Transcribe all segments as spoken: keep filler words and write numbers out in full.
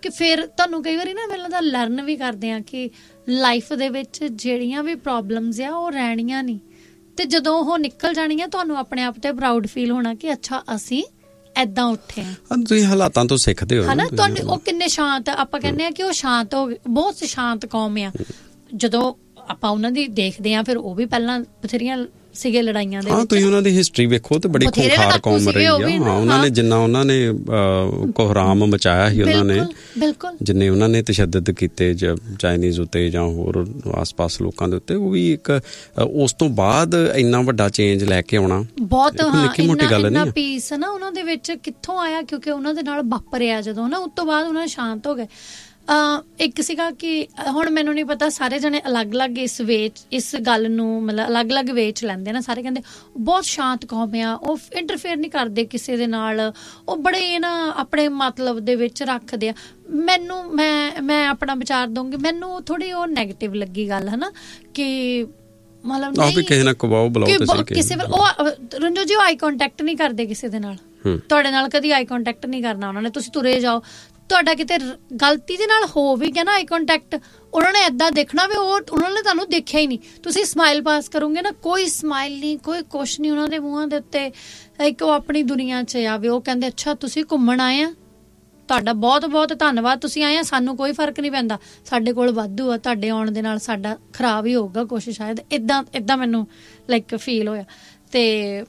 ਕਿ ਫਿਰ ਤੁਹਾਨੂੰ ਕਈ ਵਾਰੀ ਨਾ ਮੈਨੂੰ ਲੱਗਦਾ ਲਰਨ ਵੀ ਕਰਦੇ ਹਾਂ ਕਿ ਲਾਈਫ ਦੇ ਵਿੱਚ ਜਿਹੜੀਆਂ ਵੀ ਪ੍ਰੋਬਲਮਸ ਆ ਉਹ ਰਹਿਣੀਆਂ ਨਹੀਂ, ਤੇ ਜਦੋਂ ਉਹ ਨਿਕਲ ਜਾਣੀਆਂ ਤੁਹਾਨੂੰ ਆਪਣੇ ਆਪ ਤੇ ਪ੍ਰਾਊਡ ਫੀਲ ਹੋਣਾ ਕਿ ਅੱਛਾ ਅਸੀਂ ਏਦਾਂ ਉੱਠੇ ਆ। ਤੁਸੀਂ ਹਾਲਾਤਾਂ ਤੋਂ ਸਿੱਖਦੇ ਹੋ ਹਨਾ। ਤੁਹਾਨੂੰ ਉਹ ਕਿੰਨੇ ਸ਼ਾਂਤ, ਆਪਾਂ ਕਹਿੰਦੇ ਆ ਕਿ ਉਹ ਸ਼ਾਂਤ ਹੋ ਗਏ, ਬਹੁਤ ਸ਼ਾਂਤ ਕੌਮ ਆ। ਜਦੋਂ ਆਪਾਂ ਉਹਨਾਂ ਦੀ ਦੇਖਦੇ ਆ ਫਿਰ ਉਹ ਵੀ ਪਹਿਲਾਂ ਬਥੇਰੀਆਂ ਸੀਗੇ ਲੜਾਈਆਂ ਦੇ ਵਿੱਚ। ਤੁਸੀਂ ਉਹਨਾਂ ਦੀ ਹਿਸਟਰੀ ਵੇਖੋ ਤੇ ਬੜੀ ਖੂੰਖਾਰ ਕੌਮ ਰਹੀ ਆ। ਹਾਂ, ਉਹਨਾਂ ਨੇ ਜਿੰਨਾ ਉਹਨਾਂ ਨੇ ਕੋਹਰਾਮ ਮਚਾਇਆ ਸੀ, ਉਹਨਾਂ ਨੇ ਬਿਲਕੁਲ ਜਿੰਨੇ ਉਹਨਾਂ ਨੇ ਤਸ਼ੱਦਦ ਕੀਤੇ ਚਾਈਨੀਜ਼ ਉੱਤੇ ਜਾਂ ਹੋਰ ਆਸ-ਪਾਸ ਲੋਕਾਂ ਦੇ ਉੱਤੇ, ਉਹ ਵੀ ਇੱਕ ਉਸ ਤੋਂ ਬਾਅਦ ਇੰਨਾ ਵੱਡਾ ਚੇਂਜ ਲੈ ਕੇ ਆਉਣਾ ਬਹੁਤ ਨਿੱਕੀ ਮੋਟੀ ਗੱਲ ਨਹੀਂ। ਪੀਸ ਨਾ ਉਹਨਾਂ ਦੇ ਵਿੱਚ ਕਿੱਥੋਂ ਆਇਆ, ਕਿਉਂਕਿ ਉਹਨਾਂ ਦੇ ਨਾਲ ਵਾਪਰਿਆ ਜਦੋਂ ਨਾ, ਉਸ ਤੋਂ ਬਾਅਦ ਉਹਨਾਂ ਸ਼ਾਂਤ ਹੋ ਗਏ। ਇੱਕ ਸੀਗਾ ਕਿ ਹੁਣ ਮੈਨੂੰ ਨਹੀਂ ਪਤਾ ਸਾਰੇ ਜਣੇ ਅਲੱਗ-ਅਲੱਗ ਇਸ ਵੇਚ ਇਸ ਗੱਲ ਨੂੰ ਮਤਲਬ ਅਲੱਗ-ਅਲੱਗ ਵੇਚ ਲੈਂਦੇ ਨਾ। ਸਾਰੇ ਕਹਿੰਦੇ ਬਹੁਤ ਸ਼ਾਂਤ ਕੌਮ ਆ, ਉਹ ਇੰਟਰਫੇਅਰ ਨਹੀਂ ਕਰਦੇ ਕਿਸੇ ਦੇ ਨਾਲ, ਉਹ ਬੜੇ ਨਾ ਆਪਣੇ ਮਤਲਬ ਦੇ ਵਿੱਚ ਰੱਖਦੇ ਆ। ਮੈਨੂੰ ਮੈਂ ਮੈਂ ਆਪਣਾ ਵਿਚਾਰ ਦਊਂਗੀ, ਮੈਨੂੰ ਥੋੜ੍ਹੀ ਉਹ ਨੈਗੇਟਿਵ ਲੱਗੀ ਗੱਲ, ਹੈ ਨਾ, ਕਿ ਮਤਲਬ ਨਹੀਂ ਕਿਸੇ ਨਾਲ ਕਵਾਓ ਬੁਲਾਓ ਕਿਸੇ ਵੇਲੇ ਉਹ ਰੰਜੋ ਜੀ ਉਹ ਆਈ ਕੰਟੈਕਟ ਨਹੀਂ ਕਰਦੇ ਕਿਸੇ ਦੇ ਨਾਲ, ਤੁਹਾਡੇ ਨਾਲ ਕਦੀ ਆਈ ਕੰਟੈਕਟ ਨਹੀਂ ਕਰਨਾ ਉਹਨਾਂ ਨੇ। ਤੁਸੀਂ ਤੁਰੇ ਜਾਓ, ਤੁਹਾਡਾ ਕਿਤੇ ਗਲਤੀ ਦੇ ਨਾਲ ਹੋ ਵੀ ਗਿਆ ਨਾ ਆਈ ਕੰਟੈਕਟ, ਉਹਨਾਂ ਨੇ ਏਦਾਂ ਦੇਖਣਾ ਵੀ ਉਹ ਉਹਨਾਂ ਨੇ ਤੁਹਾਨੂੰ ਦੇਖਿਆ ਹੀ ਨਹੀਂ। ਤੁਸੀਂ ਸਮਾਈਲ ਪਾਸ ਕਰੋਗੇ ਨਾ, ਕੋਈ ਸਮਾਈਲ ਨਹੀਂ, ਕੋਈ ਕੁਛ ਨਹੀਂ ਉਹਨਾਂ ਦੇ ਮੂੰਹਾਂ ਦੇ ਉੱਤੇ। ਇੱਕ ਉਹ ਆਪਣੀ ਦੁਨੀਆ 'ਚ ਆਵੇ, ਉਹ ਕਹਿੰਦੇ ਅੱਛਾ ਤੁਸੀਂ ਘੁੰਮਣ ਆਏ ਆ, ਤੁਹਾਡਾ ਬਹੁਤ ਬਹੁਤ ਧੰਨਵਾਦ, ਤੁਸੀਂ ਆਏ ਆ, ਸਾਨੂੰ ਕੋਈ ਫਰਕ ਨਹੀਂ ਪੈਂਦਾ, ਸਾਡੇ ਕੋਲ ਵਾਧੂ ਆ, ਤੁਹਾਡੇ ਆਉਣ ਦੇ ਨਾਲ ਸਾਡਾ ਖਰਾਬ ਹੀ ਹੋਊਗਾ ਕੁਛ ਸ਼ਾਇਦ। ਇੱਦਾਂ ਇੱਦਾਂ ਮੈਨੂੰ ਲਾਈਕ ਫੀਲ ਹੋਇਆ। ਤੇ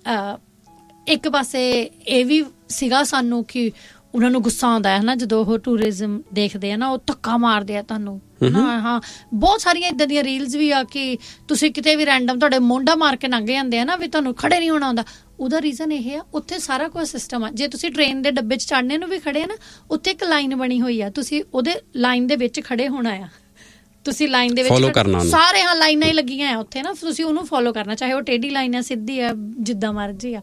ਇੱਕ ਪਾਸੇ ਇਹ ਵੀ ਸੀਗਾ ਸਾਨੂੰ ਕਿ ਉਹਨਾਂ ਨੂੰ ਗੁੱਸਾ ਆਉਂਦਾ ਹੈ ਨਾ ਜਦੋਂ ਉਹ ਟੂਰਿਜ਼ਮ ਦੇਖਦੇ ਆ ਨਾ, ਉਹ ਧੱਕਾ ਮਾਰਦੇ ਆ ਤੁਹਾਨੂੰ। ਹਾਂ ਹਾਂ ਬਹੁਤ ਸਾਰੀਆਂ ਇੱਦਾਂ ਦੀਆਂ ਰੀਲਸ ਵੀ ਆ ਕਿ ਤੁਸੀਂ ਕਿਤੇ ਵੀ ਰੈਂਡਮ ਤੁਹਾਡੇ ਮੋਢਾ ਮਾਰ ਕੇ ਲੰਘ ਜਾਂਦੇ ਆ ਨਾ, ਵੀ ਤੁਹਾਨੂੰ ਖੜੇ ਨਹੀਂ ਹੋਣਾ ਆਉਂਦਾ। ਉਹਦਾ ਰੀਜ਼ਨ ਇਹ ਆ, ਉੱਥੇ ਸਾਰਾ ਕੁਝ ਸਿਸਟਮ ਆ। ਜੇ ਤੁਸੀਂ ਟ੍ਰੇਨ ਦੇ ਡੱਬੇ 'ਚ ਚੜ੍ਹਨੇ ਨੂੰ ਵੀ ਖੜੇ ਆ ਨਾ, ਉੱਥੇ ਇੱਕ ਲਾਈਨ ਬਣੀ ਹੋਈ ਆ, ਤੁਸੀਂ ਉਹਦੇ ਲਾਈਨ ਦੇ ਵਿੱਚ ਖੜੇ ਹੋਣਾ ਆ। ਤੁਸੀਂ ਲਾਈਨ ਦੇ ਵਿੱਚ ਸਾਰੇ ਹਾਂ ਲਾਈਨਾਂ ਹੀ ਲੱਗੀਆਂ ਆ ਉੱਥੇ ਨਾ, ਤੁਸੀਂ ਉਹਨੂੰ ਫੋਲੋ ਕਰਨਾ, ਚਾਹੇ ਉਹ ਟੇਢੀ ਲਾਈਨ ਆ, ਸਿੱਧੀ ਆ, ਜਿੱਦਾਂ ਮਰਜ਼ੀ ਆ।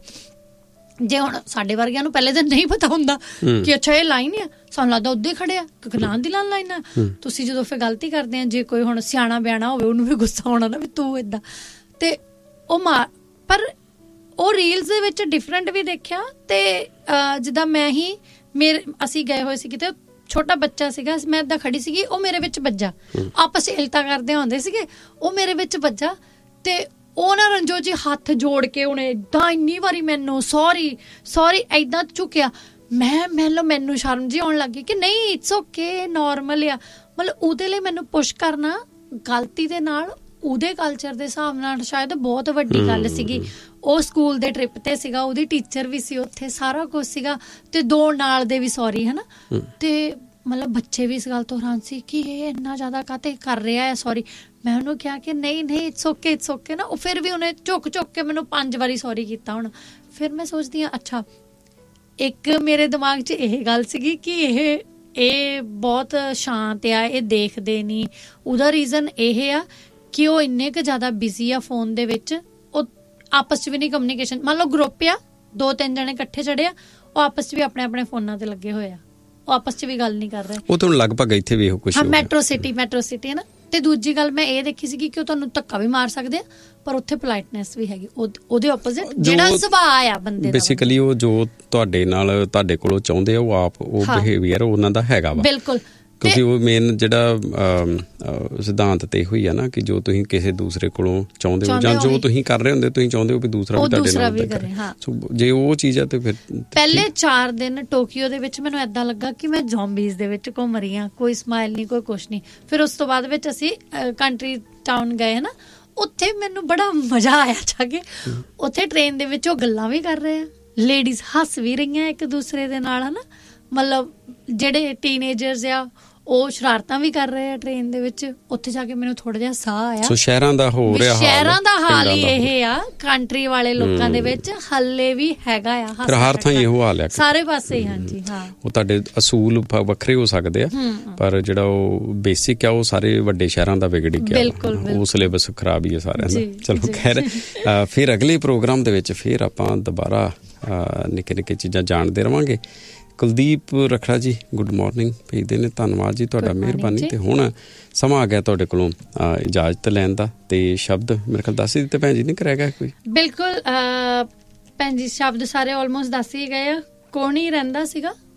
ਜੇ ਹੁਣ ਸਾਡੇ ਵਰਗਿਆਂ ਨੂੰ ਪਹਿਲੇ ਦਿਨ ਨਹੀਂ ਪਤਾ ਹੁੰਦਾ ਕਿ ਅੱਛਾ ਇਹ ਲਾਈਨ ਆ, ਸਾਨੂੰ ਲੱਗਦਾ ਉੱਦਾਂ ਹੀ ਖੜੇ ਆ ਕਿਉਂਕਿ ਨਾਂ ਦੀ ਲਾਈਨ ਲਾਈਨ ਆ। ਤੁਸੀਂ ਜਦੋਂ ਫਿਰ ਗਲਤੀ ਕਰਦੇ ਆ, ਜੇ ਕੋਈ ਹੁਣ ਸਿਆਣਾ ਬਿਆਣਾ ਹੋਵੇ ਉਹਨੂੰ ਵੀ ਗੁੱਸਾ ਆਉਣਾ ਨਾ ਵੀ ਤੂੰ ਏਦਾਂ, ਤੇ ਉਹ ਮਾਰ। ਪਰ ਉਹ ਰੀਲਸ ਦੇ ਵਿੱਚ ਡਿਫਰੈਂਟ ਵੀ ਦੇਖਿਆ। ਤੇ ਜਿੱਦਾਂ ਮੈਂ ਹੀ ਮੇਰੇ ਅਸੀਂ ਗਏ ਹੋਏ ਸੀ ਕਿਤੇ, ਛੋਟਾ ਬੱਚਾ ਸੀਗਾ, ਮੈਂ ਏਦਾਂ ਖੜੀ ਸੀਗੀ, ਉਹ ਮੇਰੇ ਵਿੱਚ ਵੱਜਾ, ਆਪਸ ਹਿਲਤਾ ਕਰਦੇ ਹੁੰਦੇ ਸੀਗੇ, ਉਹ ਮੇਰੇ ਵਿੱਚ ਵੱਜਾ। ਤੇ ਉਹ ਨਾ ਰੰਜੋ ਜੀ ਹੱਥ ਜੋੜ ਕੇ ਉਹਨੇ ਏਦਾਂ ਇੰਨੀ ਵਾਰੀ ਮੈਨੂੰ ਸੌਰੀ ਸੌਰੀ ਏਦਾਂ ਝੁਕਿਆ। ਮੈਂ ਮੈਨੂੰ ਮੈਨੂੰ ਸ਼ਰਮ ਜਿਹੀ ਆਉਣ ਲੱਗ ਗਈ ਕਿ ਨਹੀਂ ਇਟਸ ਓਕੇ, ਨੋਰਮਲ ਆ। ਮਤਲਬ ਉਹਦੇ ਲਈ ਮੈਨੂੰ ਪੁਸ਼ ਕਰਨਾ ਗਲਤੀ ਦੇ ਨਾਲ ਉਹਦੇ ਕਲਚਰ ਦੇ ਹਿਸਾਬ ਨਾਲ ਸ਼ਾਇਦ ਬਹੁਤ ਵੱਡੀ ਗੱਲ ਸੀਗੀ। ਉਹ ਸਕੂਲ ਦੇ ਟ੍ਰਿਪ ਤੇ ਸੀਗਾ, ਉਹਦੀ ਟੀਚਰ ਵੀ ਸੀ ਉੱਥੇ, ਸਾਰਾ ਕੁਛ ਸੀਗਾ, ਤੇ ਦੋ ਨਾਲ ਦੇ ਵੀ ਸੌਰੀ, ਹੈ ਨਾ। ਤੇ ਮਤਲਬ ਬੱਚੇ ਵੀ ਇਸ ਗੱਲ ਤੋਂ ਹੈਰਾਨ ਸੀ ਕਿ ਇਹ ਇੰਨਾ ਜ਼ਿਆਦਾ ਕਾਹਤੇ ਕਰ ਰਿਹਾ ਹੈ ਸੌਰੀ। ਮੈਂ ਉਹਨੂੰ ਕਿਹਾ ਕਿ ਨਹੀਂ ਨਹੀਂ ਇਟਸ ਓਕੇ ਇਟਸ ਓਕੇ ਨਾ। ਉਹ ਫਿਰ ਵੀ ਉਹਨੇ ਝੁੱਕ ਝੁੱਕ ਕੇ ਮੈਨੂੰ ਪੰਜ ਵਾਰੀ ਸੌਰੀ ਕੀਤਾ। ਹੁਣ ਫਿਰ ਮੈਂ ਸੋਚਦੀ ਹਾਂ ਅੱਛਾ, ਇੱਕ ਮੇਰੇ ਦਿਮਾਗ 'ਚ ਇਹ ਗੱਲ ਸੀਗੀ ਕਿ ਇਹ ਇਹ ਬਹੁਤ ਸ਼ਾਂਤ ਆ, ਇਹ ਦੇਖਦੇ ਨਹੀਂ। ਉਹਦਾ ਰੀਜ਼ਨ ਇਹ ਆ ਕਿ ਉਹ ਇੰਨੇ ਕੁ ਜ਼ਿਆਦਾ ਬਿਜ਼ੀ ਆ ਫੋਨ ਦੇ ਵਿੱਚ, ਉਹ ਆਪਸ 'ਚ ਵੀ ਨਹੀਂ ਕਮਿਊਨੀਕੇਸ਼ਨ। ਮੰਨ ਲਓ ਗਰੁੱਪ ਆ, ਦੋ ਤਿੰਨ ਜਣੇ ਇਕੱਠੇ ਚੜੇ ਆ, ਉਹ ਆਪਸ 'ਚ ਵੀ ਆਪਣੇ ਆਪਣੇ ਫੋਨਾਂ ਤੇ ਲੱਗੇ ਹੋਏ ਆ, ਉਹ ਆਪਸ 'ਚ ਵੀ ਗੱਲ ਨਹੀਂ ਕਰ ਰਹੇ। ਉਹ ਤੁਹਾਨੂੰ ਲਗਭਗ ਇੱਥੇ ਵੀ ਇਹੋ ਕੁਛ ਹਾਂ, ਮੈਟਰੋ ਸਿਟੀ ਮੈਟਰੋ ਸਿਟੀ ਹੈ ਨਾ। ਤੇ ਦੂਜੀ ਗੱਲ ਮੈਂ ਇਹ ਦੇਖੀ ਸੀਗੀ ਕਿ ਉਹ ਤੁਹਾਨੂੰ ਧੱਕਾ ਵੀ ਮਾਰ ਸਕਦੇ ਆ, ਪਰ ਉੱਥੇ ਪੋਲਾਈਟਨੈਸ ਵੀ ਹੈਗੀ, ਉਹਦੇ ਆਪੋਜ਼ਿਟ ਜਿਹੜਾ ਸੁਭਾਅ ਆ ਬੰਦੇ ਦਾ। ਬੇਸਿਕਲੀ ਉਹ ਜੋ ਤੁਹਾਡੇ ਨਾਲ ਤੁਹਾਡੇ ਕੋਲੋਂ ਚਾਹੁੰਦੇ ਆ, ਉਹ ਆਪ ਉਹ ਬਿਹੇਵੀਅਰ ਉਹਨਾਂ ਦਾ ਹੈਗਾ ਵਾ। ਬਿਲਕੁਲ, ਕਿਉਂਕਿ ਉਹ ਮੇਨ ਜਿਹੜਾ ਸਿਧਾਂਤ ਤੇ ਹੋਈ ਆ ਨਾ ਕਿ ਜੋ ਤੁਸੀਂ ਕਿਸੇ ਦੂਸਰੇ ਕੋਲੋਂ ਚਾਹੁੰਦੇ ਹੋ ਜਾਂ ਜੋ ਤੁਸੀਂ ਕਰ ਰਹੇ ਹੁੰਦੇ ਤੁਸੀਂ ਚਾਹੁੰਦੇ ਹੋ ਵੀ ਦੂਸਰਾ ਵੀ ਤੁਹਾਡੇ ਨਾਲ ਕਰੇ। ਸੋ ਜੇ ਉਹ ਚੀਜ਼ ਆ ਤੇ ਫਿਰ ਪਹਿਲੇ ਚਾਰ ਦਿਨ ਟੋਕੀਓ ਦੇ ਵਿੱਚ ਮੈਨੂੰ ਏਦਾਂ ਲੱਗਾ ਕਿ ਮੈਂ ਜ਼ੋਂਬੀਜ਼ ਦੇ ਵਿੱਚ ਘੁੰਮ ਰਹੀ ਹਾਂ, ਕੋਈ ਸਮਾਈਲ ਨਹੀਂ, ਕੋਈ ਕੁਛ ਨਹੀਂ। ਫਿਰ ਉਸ ਤੋਂ ਬਾਅਦ ਵਿੱਚ ਅਸੀਂ ਕੰਟਰੀ ਟਾਊਨ ਗਏ ਨਾ, ਉੱਥੇ ਮੈਨੂੰ ਬੜਾ ਮਜ਼ਾ ਆਇਆ ਜਾ ਕੇ। ਉੱਥੇ ਟ੍ਰੇਨ ਦੇ ਵਿੱਚ ਉਹ ਗੱਲਾਂ ਵੀ ਕਰ ਰਹੇ ਆ, ਲੇਡੀਜ਼ ਹੱਸ ਵੀ ਰਹੀਆਂ ਇੱਕ ਦੂਸਰੇ ਦੇ ਨਾਲ, ਹੈ ਨਾ। ਮਤਲਬ ਜਿਹੜੇ ਟੀਨੇਜਰਸ ਆ ਉਹ ਸ਼ਰਾਰਤਾਂ ਵੀ ਕਰ ਰਹੇ ਆ ਟ੍ਰੇਨ ਦੇ ਵਿੱਚ। ਉੱਥੇ ਜਾ ਕੇ ਮੈਨੂੰ ਥੋੜਾ ਜਿਹਾ ਸਾਹ ਆਇਆ। ਸੋ ਸ਼ਹਿਰਾਂ ਦਾ ਹੋ ਰਿਹਾ ਹਾਲ, ਸ਼ਹਿਰਾਂ ਦਾ ਹਾਲ ਹੀ ਇਹ ਆ, ਕੰਟਰੀ ਵਾਲੇ ਲੋਕਾਂ ਦੇ ਵਿੱਚ ਹੱਲੇ ਵੀ ਹੈਗਾ ਆ। ਫਿਰ ਹਰ ਥਾਂ ਇਹੋ ਹਾਲ ਆ, ਸਾਰੇ ਪਾਸੇ ਹੀ। ਹਾਂਜੀ ਹਾਂ, ਉਹ ਤੁਹਾਡੇ ਅਸੂਲ ਵੱਖਰੇ ਹੋ ਸਕਦੇ ਆ, ਪਰ ਜਿਹੜਾ ਉਹ ਬੇਸਿਕ ਆ ਉਹ ਸਾਰੇ ਵੱਡੇ ਸ਼ਹਿਰਾਂ ਦਾ ਵਿਗੜ ਗਿਆ। ਉਹ ਸਿਲੇਬਸ ਖਰਾਬ ਹੀ ਆ ਸਾਰਿਆਂ ਦਾ। ਚਲੋ ਖੈਰ, ਫਿਰ ਅਗਲੇ ਪ੍ਰੋਗਰਾਮ ਦੇ ਵਿੱਚ ਫਿਰ ਆਪਾਂ ਦੁਬਾਰਾ ਨਿੱਕੇ ਨਿੱਕੇ ਚੀਜ਼ਾਂ ਜਾਣਦੇ ਰਵਾਂਗੇ। ਕੁਲਦੀਪ ਰਖੜਾ ਜੀ, ਗੁੱਡ ਮਾਰਨਿੰਗ ਭੇਜਦੇ ਨੇ, ਧੰਨਵਾਦ ਜੀ ਤੁਹਾਡਾ, ਮਿਹਰਬਾਨੀ। ਤੇ ਹੁਣ ਸਮਾਂ ਆ ਗਿਆ ਤੁਹਾਡੇ ਕੋਲੋਂ ਇਜਾਜ਼ਤ ਲੈਣ ਦਾ, ਤੇ ਸ਼ਬਦ ਮੇਰੇ ਖਿਆਲ ਦੱਸ ਹੀ ਦਿੱਤੇ ਭੈਣ ਜੀ ਨੇ, ਕਰਿਆ ਗਿਆ ਕੋਈ? ਬਿਲਕੁਲ ਭੈਣ ਜੀ, ਸ਼ਬਦ ਸਾਰੇ ਆਲਮੋਸਟ ਦੱਸ ਹੀ ਗਏ ਆ। ਕੌਣ ਹੀ ਰਹਿੰਦਾ ਸੀਗਾ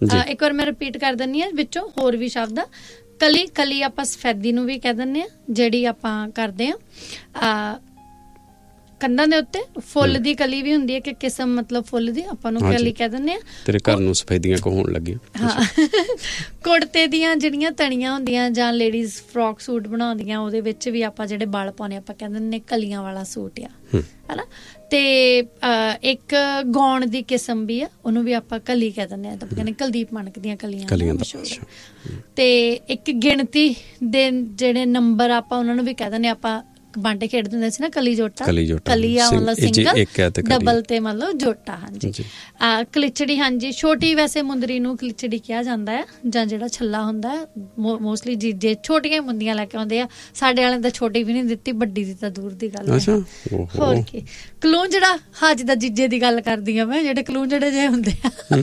ਇੱਕ ਵਾਰ ਮੈਂ ਰਿਪੀਟ ਕਰ ਦਿੰਦੀ ਹਾਂ ਵਿੱਚੋਂ ਹੋਰ ਵੀ ਸ਼ਬਦ ਆ। ਕਲੀ, ਕਲੀ ਆਪਾਂ ਸਫੈਦੀ ਨੂੰ ਵੀ ਕਹਿ ਦਿੰਦੇ ਹਾਂ, ਜਿਹੜੀ ਆਪਾਂ ਕਰਦੇ ਹਾਂ ਕੰਧਾਂ ਦੇ ਉੱਤੇ। ਫੁੱਲ ਦੀ ਕਲੀ ਵੀ ਹੁੰਦੀ ਹੈ ਕਿ ਕਿਸਮ, ਮਤਲਬ ਫੁੱਲ ਦੀ, ਆਪਾਂ ਨੂੰ ਕਲੀ ਕਹਿ ਦਿੰਦੇ ਆ। ਤੇਰੇ ਘਰ ਨੂੰ ਸਫੈਦੀਆਂ ਕੋ ਹੋਣ ਲੱਗੀ। ਹਾਂ, ਕੁੜਤੇ ਦੀਆਂ ਜਿਹੜੀਆਂ ਤਣੀਆਂ ਹੁੰਦੀਆਂ ਜਾਂ ਲੇਡੀਜ਼ ਫਰੋਕ ਸੂਟ ਬਣਾਉਂਦੀਆਂ, ਉਹਦੇ ਵਿੱਚ ਵੀ ਆਪਾਂ ਜਿਹੜੇ ਬਲ ਪਾਉਣੇ ਆਪਾਂ ਕਹਿ ਦਿੰਦੇ ਕਲੀਆਂ ਵਾਲਾ ਸੂਟ ਆ, ਹਨਾ। ਤੇ ਇੱਕ ਗਾਉਣ ਦੀ ਕਿਸਮ ਵੀ ਆ, ਉਹਨੂੰ ਵੀ ਆਪਾਂ ਕਲੀ ਕਹਿ ਦਿੰਦੇ ਹਾਂ। ਤਾਂ ਕਹਿੰਦੇ ਕੁਲਦੀਪ ਮਾਣਕ ਦੀਆਂ ਕਲੀਆਂ ਮਸ਼ਹੂਰ। ਤੇ ਇੱਕ ਗਿਣਤੀ ਦੇ ਜਿਹੜੇ ਨੰਬਰ ਆਪਾਂ ਉਹਨਾਂ ਨੂੰ ਵੀ ਕਹਿ ਦਿੰਦੇ ਆਪਾਂ। ਬਾਂਟੇ ਖੇਡਦੇ ਹੁੰਦੇ ਸੀ ਨਾ, ਕਲੀ ਜੋਟਾ, ਕਲੀ ਆ ਮਤਲਬ ਸਿੰਗਲ, ਡਬਲ ਤੇ ਮਤਲਬ ਜੋਟਾ। ਹਾਂਜੀ, ਕਲਿਚੜੀ, ਹਾਂਜੀ ਛੋਟੀ, ਵੈਸੇ ਮੁੰਦਰੀ ਨੂੰ ਕਲਿਚੜੀ ਕਿਹਾ ਜਾਂਦਾ ਹੈ, ਜਾਂ ਜਿਹੜਾ ਛੱਲਾ ਹੁੰਦਾ ਹੈ ਮੋਸਟਲੀ ਜੀਜੇ ਛੋਟੀਆਂ ਮੁੰਦੀਆਂ ਲੈ ਕੇ ਆਉਂਦੇ ਆ। ਸਾਡੇ ਵਾਲਿਆਂ ਤਾਂ ਛੋਟੀ ਵੀ ਨਹੀਂ ਦਿੱਤੀ, ਵੱਡੀ ਦੀ ਤਾਂ ਦੂਰ ਦੀ ਗੱਲ ਹੈ। ਹੋਰ ਕੀ, ਕਲੂੰਜੜਾ, ਹਾਂ ਜਿੱਦਾਂ ਜੀਜੇ ਦੀ ਗੱਲ ਕਰਦੀ ਆ ਮੈਂ, ਜਿਹੜੇ ਕਲੂੰਜੜੇ ਜਿਹੇ ਹੁੰਦੇ ਆ।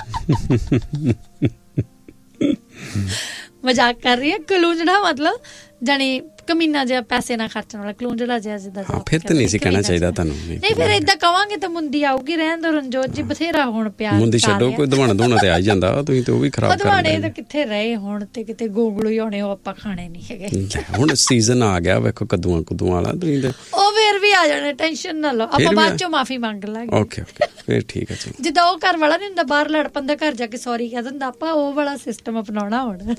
ਮਜ਼ਾਕ ਕਰ ਰਹੀ ਹੈ। ਕਲੂੰਜੜਾ ਮਤਲਬ ਜਾਣੀ ਕਮੀਨਾ ਜਿਹਾ, ਪੈਸੇ ਨਾ ਖਰਚਣ ਵਾਲਾ, ਕਲੂੰਜੜਾ ਜਿਹਾ ਜਿੱਦਾਂ। ਫਿਰ ਤਾਂ ਨਹੀਂ ਸੀ ਕਹਿਣਾ ਚਾਹੀਦਾ ਤੁਹਾਨੂੰ। ਨਹੀਂ, ਫਿਰ ਏਦਾਂ ਕਵਾਂਗੇ ਤਾਂ ਮੁੰਦੀ ਆਊਗੀ। ਰਹਿਣ ਦੋ ਰਣਜੋਤ ਜੀ, ਬਥੇਰਾ ਹੁਣ ਪਿਆਰ ਮੁੰਦੀ ਛੱਡੋ, ਕੋਈ ਦਵਾਣਾ ਦਵਾਣਾ ਤੇ ਆ ਹੀ ਜਾਂਦਾ। ਤੁਸੀਂ ਤੇ ਉਹ ਵੀ ਖਰਾਬ ਕਰ ਦਵਾਣੇ ਤਾਂ ਕਿੱਥੇ ਰਹੇ ਹੁਣ, ਤੇ ਕਿਤੇ ਗੋਗਲੂ ਹੀ ਹੋਣੇ, ਉਹ ਆਪਾਂ ਖਾਣੇ ਨਹੀਂ ਹੈਗੇ। ਹੁਣ ਸੀਜ਼ਨ ਆ ਗਿਆ, ਵੇਖੋ ਕੱਦੂਆਂ ਕੁੱਦੂਆਂ ਵਾਲਾ, ਤੁਸੀਂ ਤੇ ਉਹ ਫੇਰ ਵੀ ਆ ਜਾਣੇ, ਟੈਨਸ਼ਨ ਨਾ ਲਓ, ਆਪਾਂ ਬਾਅਦ ਚੋਂ ਮਾਫੀ ਮੰਗ ਲਾਂਗੇ। ਓਕੇ ਓਕੇ, ਫਿਰ ਠੀਕ ਹੈ। ਜਿੱਦਾਂ ਉਹ ਘਰ ਵਾਲਾ ਨੀ ਹੁੰਦਾ, ਬਾਹਰ ਲੜ ਪੈਂਦਾ, ਘਰ ਜਾ ਕੇ ਸੌਰੀ ਕਹਿ ਦਿੰਦਾ, ਆਪਾਂ ਉਹ ਵਾਲਾ ਸਿਸਟਮ ਅਪਣਾਉਣਾ ਹੁਣ।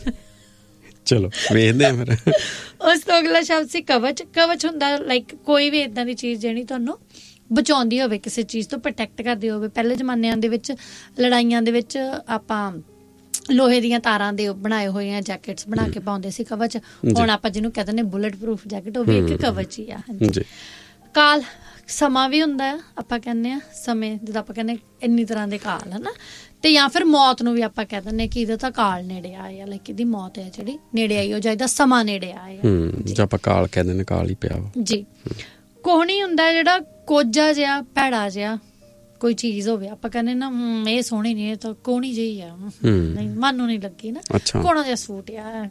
ਚਲੋ ਵੇਖਦੇ ਆ ਫਿਰ। ਉਸ ਤੋਂ ਅਗਲਾ ਸ਼ਬਦ ਸੀ ਕਵਚ। ਕਵਚ ਹੁੰਦਾ ਲਾਈਕ ਕੋਈ ਵੀ ਏਦਾਂ ਦੀ ਚੀਜ਼ ਜਿਹੜੀ ਤੁਹਾਨੂੰ ਬਚਾਉਂਦੀ ਹੋਵੇ, ਕਿਸੇ ਚੀਜ਼ ਤੋਂ ਪ੍ਰੋਟੈਕਟ ਕਰਦੀ ਹੋਵੇ। ਪਹਿਲੇ ਜ਼ਮਾਨਿਆਂ ਦੇ ਵਿੱਚ ਲੜਾਈਆਂ ਦੇ ਵਿੱਚ ਆਪਾਂ ਲੋਹੇ ਦੀਆਂ ਤਾਰਾਂ ਦੇ ਬਣਾਏ ਹੋਏ ਆ ਜੈਕਟਸ ਬਣਾ ਕੇ ਪਾਉਂਦੇ ਸੀ, ਕਵਚ। ਹੁਣ ਆਪਾਂ ਜਿਹਨੂੰ ਕਹਿੰਦੇ ਨੇ ਬੁਲਟ ਪ੍ਰੂਫ ਜੈਕਟ, ਉਹ ਵੀ ਇੱਕ ਕਵਚ ਹੀ ਆ। ਹਾਂਜੀ। ਕਾਲ, ਸਮਾਂ ਵੀ ਹੁੰਦਾ ਆ, ਆਪਾਂ ਕਹਿੰਦੇ ਆ ਸਮੇਂ, ਜਦੋਂ ਆਪਾਂ ਕਹਿੰਦੇ ਇੰਨੀ ਤਰ੍ਹਾਂ ਦੇ ਕਾਲ, ਹਨਾ। ਤੇ ਜਾਂ ਫਿਰ ਮੌਤ ਨੂੰ ਵੀ ਆਪਾਂ ਕਹਿ ਦਿੰਦੇ ਕਿ ਇਹਦਾ ਤਾਂ ਕਾਲ ਨੇੜੇ ਆਇਆ, ਲਾਈਕ ਇਹਦੀ ਮੌਤ ਹੈ ਜਿਹੜੀ ਨੇੜੇ ਆਈ, ਉਹ ਜਾਂ ਇਹਦਾ ਸਮਾਂ ਨੇੜੇ ਆਇਆ। ਜਾਂ ਆਪਾਂ ਕਾਲ ਕਹਿ ਦਿੰਦੇ, ਕਾਲ ਹੀ ਪਿਆ ਜੀ। ਕੋਹਣੀ ਹੁੰਦਾ ਜਿਹੜਾ ਕੋਝਾ ਜਿਹਾ, ਭੈੜਾ ਜਿਹਾ ਕੋਈ ਚੀਜ਼ ਹੋਵੇ, ਆਪਾਂ ਕਹਿੰਦੇ ਨਾ ਇਹ ਸੋਹਣੀ ਨਹੀਂ, ਇਹ ਤਾਂ ਕੋਹਣੀ ਜਿਹੀ ਆ, ਨਹੀਂ ਮਨ ਨੂੰ ਨਹੀਂ ਲੱਗੀ ਨਾ, ਕੋਣਾ ਜਿਹਾ ਸੂਟ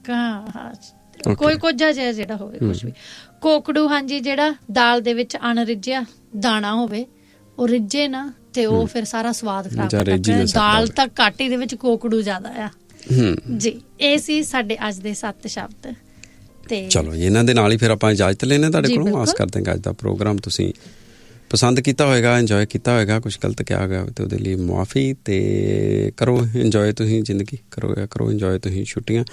ਆ, ਕੋਈ ਕੋਝਾ ਜਿਹਾ ਜਿਹੜਾ ਹੋਵੇ ਕੁਛ ਵੀ। ਕੋਕੜੂ, ਹਾਂਜੀ ਜਿਹੜਾ ਦਾਲ ਦੇ ਵਿੱਚ ਅਣਰਿੱਝਿਆ ਦਾਣਾ ਹੋਵੇ, ਉਹ ਰਿੱਝੇ ਨਾ ਤੇ ਉਹ ਫਿਰ ਸਾਰਾ ਸਵਾਦ ਖਰਾਬ ਕਰਦਾ। ਦਾਲ ਤਾਂ ਘੱਟ ਹੀ, ਦੇ ਵਿੱਚ ਕੋਕੜੂ ਜ਼ਿਆਦਾ ਆ। ਜੀ, ਇਹ ਸੀ ਸਾਡੇ ਅੱਜ ਦੇ ਸੱਤ ਸ਼ਬਦ। ਤੇ ਚਲੋ ਇਹਨਾਂ ਦੇ ਨਾਲ ਹੀ ਫਿਰ ਆਪਾਂ ਇਜਾਜ਼ਤ ਲੈਣੇ ਤੁਹਾਡੇ ਕੋਲੋਂ। ਆਸ ਕਰਦੇ ਹਾਂ ਅੱਜ ਦਾ ਪ੍ਰੋਗਰਾਮ ਤੁਸੀਂ ਪਸੰਦ ਕੀਤਾ ਹੋਏਗਾ, ਇੰਜੋਏ ਕੀਤਾ ਹੋਏਗਾ। ਕੁਛ ਗਲਤ ਕਿਹਾ ਗਿਆ ਤੇ ਉਹਦੇ ਲਈ ਮੁਆਫੀ। ਤੇ ਕਰੋ ਇੰਜੋਏ ਤੁਸੀਂ ਜ਼ਿੰਦਗੀ, ਕਰੋ ਕਰੋ ਇੰਜੋਏ ਤੁਸੀਂ ਛੁੱਟੀਆਂ,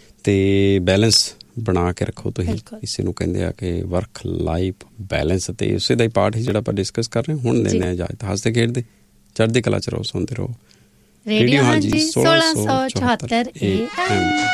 ਤੇ ਬੈਲੈਂਸ ਬਣਾ ਕੇ ਰੱਖੋ ਤੁਸੀਂ। ਇਸੇ ਨੂੰ ਕਹਿੰਦੇ ਆ ਕਿ ਵਰਕ ਲਾਈਫ ਬੈਲੈਂਸ, ਤੇ ਉਸੇ ਦਾ ਹੀ ਪਾਰਟ ਹੀ ਜਿਹੜਾ ਆਪਾਂ ਡਿਸਕਸ ਕਰ ਰਹੇ ਹੁਣ ਲੈਂਦੇ ਆ ਇਜਾਜ਼ਤ। ਹੱਸਦੇ ਖੇਡਦੇ ਚੜ੍ਹਦੀ ਕਲਾ ਚ ਰਹੋ, ਸੁਣਦੇ ਰਹੋ ਰੇਡੀਓ। ਹਾਂਜੀ, ਸੋਲਾਂ ਸੌ ਚੁਹੱਤਰ ਏ ਐਮ।